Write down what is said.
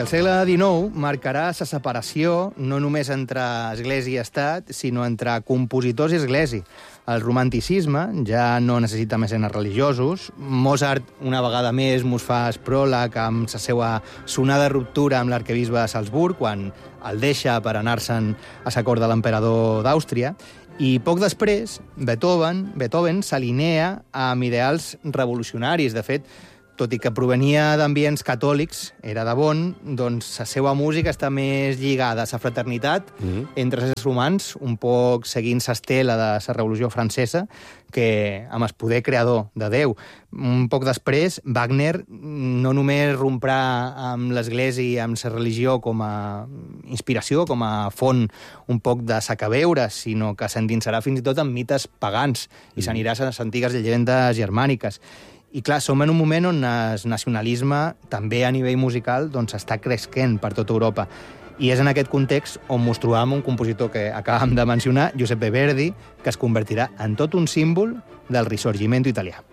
Perquè el segle XIX marcarà la separació no només entre església i estat, sinó entre compositors i església. El romanticisme ja no necessita mecenes religiosos. Mozart, una vegada més, mos fa el pròleg amb la seva sonada ruptura amb l'arquebisbe de Salzburg, quan el deixa per anar-se'n a la cort de l'emperador d'Àustria. I poc després, Beethoven s'alinea amb ideals revolucionaris. De fet, tot i que provenia d'ambients catòlics, era de bon, doncs la seva música està més lligada a la fraternitat entre els éssers humans, un poc seguint l'estela de la Revolució Francesa, que amb el poder creador de Déu. Un poc després, Wagner no només romprà amb l'Església i amb la religió com a inspiració, com a font un poc de sacaveure, sinó que s'endinsarà fins i tot en mites pagans i s'anirà a les antigues llegendes germàniques. I clar, som en un moment on el nacionalisme, també a nivell musical, doncs està cresquent per tota Europa. I és en aquest context on mos trobam un compositor que acabam de mencionar, Giuseppe Verdi, que es convertirà en tot un símbol del Risorgimento italià.